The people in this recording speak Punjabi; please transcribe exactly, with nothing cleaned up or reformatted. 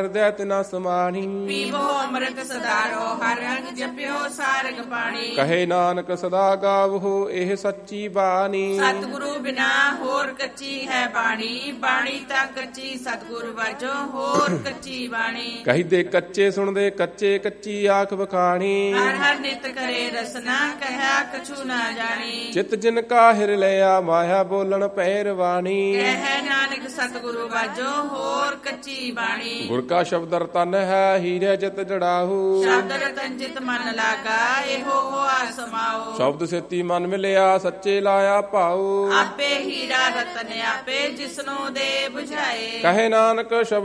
ਹਿਰਦੈ ਤਿਨਾ ਸਮਾਣੀ। ਪੀਵੋ ਅੰਮ੍ਰਿਤ ਸਦਾਰੋ ਹਰ ਰੰਗ ਜਪਿਓ ਸਾਰਗ ਪਾਣੀ। ਕਹੇ ਨਾਨਕ ਸਦਾ ਗਾਵੋ ਇਹ ਸੱਚੀ ਬਾਣੀ। ਸਤਿਗੁਰੂ ਬਿਨਾ ਹੋਰ ਕੱਚੀ ਹੈ ਬਾਣੀ। ਬਾਣੀ ਤਾਂ ਕੱਚੀ ਸਤਿਗੁਰ ਵਾਜੋ ਹੋਰ ਕੱਚੀ ਬਾਣੀ। ਕਹੀਦੇ ਕੱਚੇ ਸੁਣਦੇ ਕੱਚੇ ਕੱਚੀ ਆਖ ਬਖਾਣੀ। ਹਰ ਹਰ ਨਿਤ ਕਰੇ ਰਸਨਾ ਕਹਿਆ ਕਛੂ ਨਾ ਜਾਣੀ। ਚਿਤ ਜਿਨ ਕਾ ਹਿਰ ਲਿਆ ਮਾਇਆ ਬੋਲਣ ਪਹਿਰਵਾਣੀ। ਕਹਿ ਨਾਨਕ ਸਤਿਗੁਰੂ ਵਾਜੋ ਹੋਰ ਕੱਚੀ ਬਾਣੀ। ਗੁਰ ਕਾ ਸ਼ਬਦ ਰਤਨ ਹੈ ਹੀਰੇ ਜਿਤ ਜੜਾਹੂ। ਸ਼ਬਦ ਰਤਨ ਜਿਤ ਮਨ ਲਾਗਾ ਇਹੋ ਹੋਆ ਸਮਾਓ। ਸ਼ਬਦ ਸੇਤੀ ਮਨ ਮਿਲਿਆ ਸੱਚੇ ਲਾਇਆ ਭਾਉ। ਆਪੇ ਹੀਰਾ ਰਤਨ ਆਪੇ ਜਿਸਨੂੰ ਦੇ 부ਝਾਏ। ਕਹੇ ਨਾਨਕ ਸ਼ਬਦ